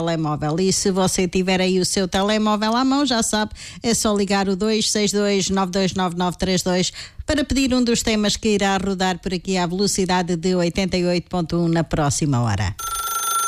telemóvel. E se você tiver aí o seu telemóvel à mão, já sabe, é só ligar o 262-929932 para pedir um dos temas que irá rodar por aqui à velocidade de 88.1 na próxima hora.